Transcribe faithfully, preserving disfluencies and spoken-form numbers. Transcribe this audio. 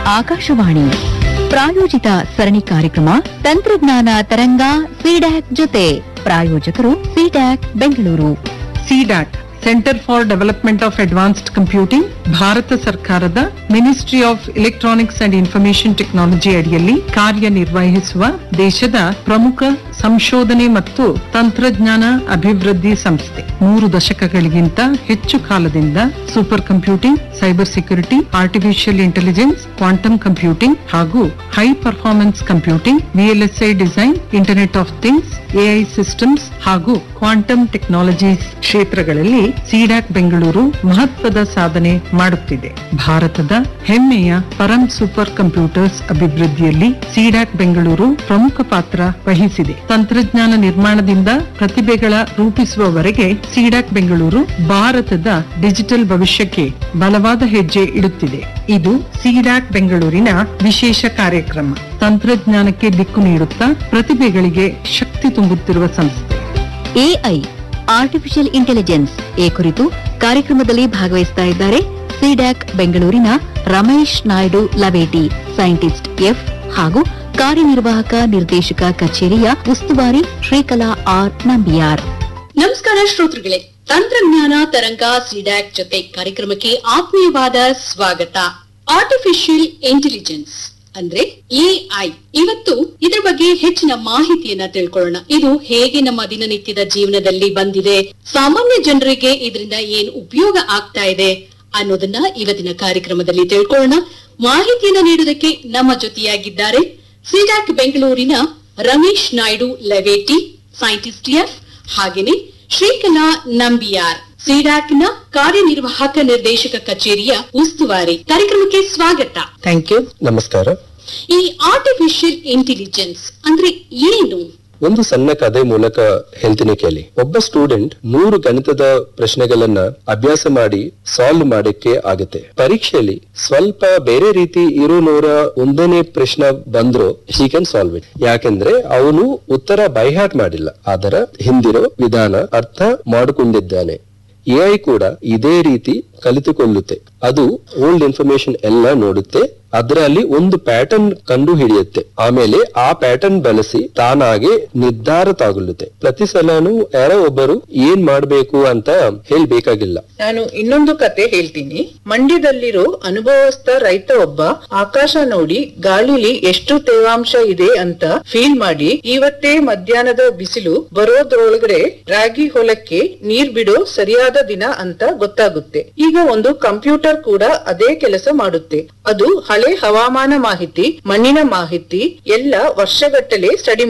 ಆಕಾಶವಾಣಿ ಪ್ರಾಯೋಜಿತ ಸರಣಿ ಕಾರ್ಯಕ್ರಮ ತಂತ್ರಜ್ಞಾನ ತರಂಗ ಸಿಡ್ಯಾಕ್ ಜೊತೆ ಪ್ರಾಯೋಜಕರು CDAC Bengaluru. CDAC centre for development of advanced computing Bharat ಸರ್ಕಾರದ ministry of electronics and information technology ಅಡಿಯಲ್ಲಿ ಕಾರ್ಯನಿರ್ವಹಿಸುವ ದೇಶದ ಪ್ರಮುಖ ಸಂಶೋಧನೆ ಮತ್ತು ತಂತ್ರಜ್ಞಾನ ಅಭಿವೃದ್ಧಿ ಸಂಸ್ಥೆ. ಮೂರು ದಶಕಗಳಿಗಿಂತ ಹೆಚ್ಚು ಕಾಲದಿಂದ super computing, cyber security, artificial intelligence, quantum computing ಹಾಗೂ high performance computing, VLSI design, internet of things, AI systems ಹಾಗೂ ಕ್ವಾಂಟಮ್ ಟೆಕ್ನಾಲಜೀಸ್ ಕ್ಷೇತ್ರಗಳಲ್ಲಿ ಸಿಡ್ಯಾಕ್ ಬೆಂಗಳೂರು ಮಹತ್ವದ ಸಾಧನೆ ಮಾಡುತ್ತಿದೆ. ಭಾರತದ ಹೆಮ್ಮೆಯ ಪರಂ ಸೂಪರ್ ಕಂಪ್ಯೂಟರ್ಸ್ ಅಭಿವೃದ್ಧಿಯಲ್ಲಿ ಸಿಡ್ಯಾಕ್ ಬೆಂಗಳೂರು ಪ್ರಮುಖ ಪಾತ್ರ ವಹಿಸಿದೆ. ತಂತ್ರಜ್ಞಾನ ನಿರ್ಮಾಣದಿಂದ ಪ್ರತಿಭೆಗಳ ರೂಪಿಸುವವರೆಗೆ ಸಿಡ್ಯಾಕ್ ಬೆಂಗಳೂರು ಭಾರತದ ಡಿಜಿಟಲ್ ಭವಿಷ್ಯಕ್ಕೆ ಬಲವಾದ ಹೆಜ್ಜೆ ಇಡುತ್ತಿದೆ. ಇದು ಸಿಡ್ಯಾಕ್ ಬೆಂಗಳೂರಿನ ವಿಶೇಷ ಕಾರ್ಯಕ್ರಮ. ತಂತ್ರಜ್ಞಾನಕ್ಕೆ ದಿಕ್ಕು ನೀಡುತ್ತಾ ಪ್ರತಿಭೆಗಳಿಗೆ ಶಕ್ತಿ ತುಂಬುತ್ತಿರುವ ಸಂಸ್ಥೆ. ಎಐ ಆರ್ಟಿಫಿಷಿಯಲ್ ಇಂಟೆಲಿಜೆನ್ಸ್ ಈ ಕುರಿತು ಕಾರ್ಯಕ್ರಮದಲ್ಲಿ ಭಾಗವಹಿಸ್ತಾ ಇದ್ದಾರೆ ಸಿಡ್ಯಾಕ್ ಬೆಂಗಳೂರಿನ ರಮೇಶ್ ನಾಯ್ಡು ಲವೇಟಿ, ಸೈಂಟಿಸ್ಟ್ ಎಫ್ ಹಾಗೂ ಕಾರ್ಯನಿರ್ವಾಹಕ ನಿರ್ದೇಶಕ ಕಚೇರಿಯ ಉಸ್ತುವಾರಿ ಶ್ರೀಕಲಾ ಆರ್ ನಂಬಿಯಾರ್. ನಮಸ್ಕಾರ ಶ್ರೋತೃಗಳೇ, ತಂತ್ರಜ್ಞಾನ ತರಂಗ ಸಿಡ್ಯಾಕ್ ಜೊತೆ ಕಾರ್ಯಕ್ರಮಕ್ಕೆ ಆತ್ಮೀಯವಾದ ಸ್ವಾಗತ. ಆರ್ಟಿಫಿಷಿಯಲ್ ಇಂಟೆಲಿಜೆನ್ಸ್ ಅಂದ್ರೆ ಎಐ. ಇವತ್ತು ಇದರ ಬಗ್ಗೆ ಹೆಚ್ಚಿನ ಮಾಹಿತಿಯನ್ನ ತಿಳ್ಕೊಳ್ಳೋಣ. ಇದು ಹೇಗೆ ನಮ್ಮ ದಿನನಿತ್ಯದ ಜೀವನದಲ್ಲಿ ಬಂದಿದೆ, ಸಾಮಾನ್ಯ ಜನರಿಗೆ ಇದರಿಂದ ಏನ್ ಉಪಯೋಗ ಆಗ್ತಾ ಇದೆ ಅನ್ನೋದನ್ನ ಇವತ್ತಿನ ಕಾರ್ಯಕ್ರಮದಲ್ಲಿ ತಿಳ್ಕೊಳ್ಳೋಣ. ಮಾಹಿತಿಯನ್ನ ನೀಡೋದಕ್ಕೆ ನಮ್ಮ ಜೊತೆಯಾಗಿದ್ದಾರೆ ಸಿಡ್ಯಾಕ್ ಬೆಂಗಳೂರಿನ ರಮೇಶ್ ನಾಯ್ಡು ಲವೇಟಿ, ಸೈಂಟಿಸ್ಟ್ ಎಫ್, ಹಾಗೇನೆ ಶ್ರೀಕಲಾ ನಂಬಿಯಾರ್, ಸಿಡ್ಯಾಕ್ನ ಕಾರ್ಯನಿರ್ವಾಹಕ ನಿರ್ದೇಶಕ ಕಚೇರಿಯ ಉಸ್ತುವಾರಿ. ಕಾರ್ಯಕ್ರಮಕ್ಕೆ ಸ್ವಾಗತ. Thank you. ನಮಸ್ಕಾರ. ಈ ಆರ್ಟಿಫಿಷಿಯಲ್ ಇಂಟೆಲಿಜೆನ್ಸ್ ಅಂದ್ರೆ ಏನು? ಒಂದು ಸಣ್ಣ ಕಥೆ ಮೂಲಕ ಹೇಳ್ತೀನಿ ಕೇಳಿ. ಒಬ್ಬ ಸ್ಟೂಡೆಂಟ್ ನೂರು ಗಣಿತದ ಪ್ರಶ್ನೆಗಳನ್ನ ಅಭ್ಯಾಸ ಮಾಡಿ ಸಾಲ್ವ್ ಮಾಡಕ್ಕೆ ಆಗುತ್ತೆ. ಪರೀಕ್ಷೆಯಲ್ಲಿ ಸ್ವಲ್ಪ ಬೇರೆ ರೀತಿ ಇರೋ ನೂರ ಒಂದನೇ ಪ್ರಶ್ನೆ ಬಂದ್ರು ಹಿ ಕ್ಯಾನ್ ಸಾಲ್ವ್ ಇಟ್. ಯಾಕೆಂದ್ರೆ ಅವನು ಉತ್ತರ ಬೈ ಹಾರ್ಟ್ ಮಾಡಿಲ್ಲ, ಅದರ ಹಿಂದಿರೋ ವಿಧಾನ ಅರ್ಥ ಮಾಡಿಕೊಂಡಿದ್ದಾನೆ. ಎಐ ಕೂಡ ಇದೇ ರೀತಿ ಕಲಿತುಕೊಳ್ಳುತ್ತೆ. ಅದು ಓಲ್ಡ್ ಇನ್ಫಾರ್ಮೇಶನ್ ಎಲ್ಲ ನೋಡುತ್ತೆ, ಅದರಲ್ಲಿ ಒಂದು ಪ್ಯಾಟರ್ನ್ ಕಂಡು ಹಿಡಿಯುತ್ತೆ, ಆಮೇಲೆ ಆ ಪ್ಯಾಟರ್ನ್ ಬಳಸಿ ತಾನಾಗೆ ನಿರ್ಧಾರ ತಗೊಳ್ಳುತ್ತೆ. ಪ್ರತಿ ಸಲನೂ ಯಾರೋ ಒಬ್ಬರು ಏನ್ ಮಾಡ್ಬೇಕು ಅಂತ ಹೇಳ್ಬೇಕಾಗಿಲ್ಲ. ನಾನು ಇನ್ನೊಂದು ಕತೆ ಹೇಳ್ತೀನಿ. ಮಂಡ್ಯದಲ್ಲಿರೋ ಅನುಭವಸ್ಥ ರೈತ ಒಬ್ಬ ಆಕಾಶ ನೋಡಿ ಗಾಳಿಲಿ ಎಷ್ಟು ತೇವಾಂಶ ಇದೆ ಅಂತ ಫೀಲ್ ಮಾಡಿ ಇವತ್ತೇ ಮಧ್ಯಾಹ್ನದ ಬಿಸಿಲು ಬರೋದ್ರೊಳಗಡೆ ರಾಗಿ ಹೊಲಕ್ಕೆ ನೀರ್ ಬಿಡೋ ಸರಿಯಾದ ದಿನ ಅಂತ ಗೊತ್ತಾಗುತ್ತೆ. ಈಗ ಒಂದು ಕಂಪ್ಯೂಟರ್ ಕೂಡ ಅದೇ ಕೆಲಸ ಮಾಡುತ್ತೆ. ಅದು ಹಳೆ ಹವಾಮಾನ ಮಾಹಿತಿ, ಮಣ್ಣಿನ ಮಾಹಿತಿ ಎಲ್ಲ ವರ್ಷಗಟ್ಟಲೆ ಸ್ಟಡಿ